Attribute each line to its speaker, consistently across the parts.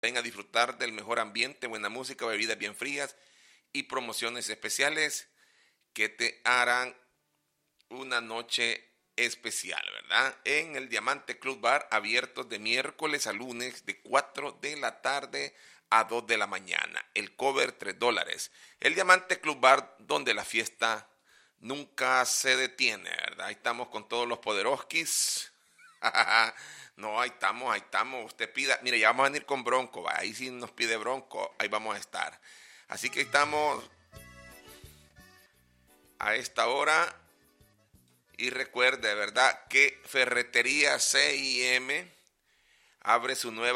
Speaker 1: Ven a disfrutar del mejor ambiente, buena música, bebidas bien frías y promociones especiales que te harán una noche especial, ¿verdad? En el Diamante Club Bar, abiertos de miércoles a lunes de 4 de la tarde a 2 de la mañana. El cover $3. El Diamante Club Bar, donde la fiesta nunca se detiene, ¿verdad? Ahí estamos con todos los poderoskis. No, ahí estamos, ahí estamos. Usted pida, mire, ya vamos a venir con Bronco, ¿va? Ahí sí nos pide Bronco, ahí vamos a estar. Así que estamos a esta hora. Y recuerde, ¿verdad? Que Ferretería C&M abre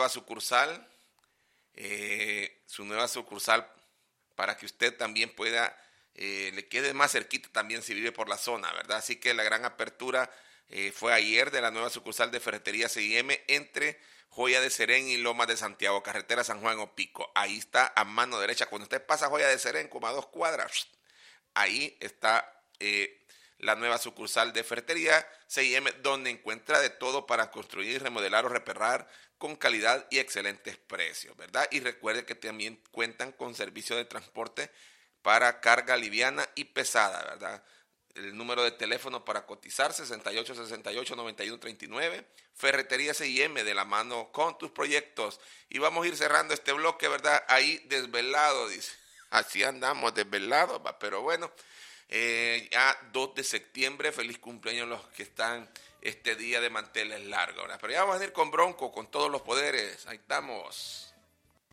Speaker 1: su nueva sucursal para que usted también pueda, le quede más cerquita también si vive por la zona, ¿verdad? Así que la gran apertura fue ayer de la nueva sucursal de Ferretería C&M entre Joya de Serén y Lomas de Santiago, carretera San Juan Opico. Ahí está a mano derecha. Cuando usted pasa Joya de Serén como a 2 cuadras, ahí está la nueva sucursal de Ferretería C&M, donde encuentra de todo para construir, remodelar o reparar con calidad y excelentes precios, ¿verdad? Y recuerde que también cuentan con servicio de transporte para carga liviana y pesada, ¿verdad? El número de teléfono para cotizar, 6868-9139. Ferretería C&M, de la mano con tus proyectos. Y vamos a ir cerrando este bloque, ¿verdad? Ahí desvelado, dice. Así andamos, desvelados, pero bueno. Ya 2 de septiembre, feliz cumpleaños a los que están este día de manteles largos, ¿verdad? Pero ya vamos a ir con Bronco, con todos los poderes. Ahí estamos.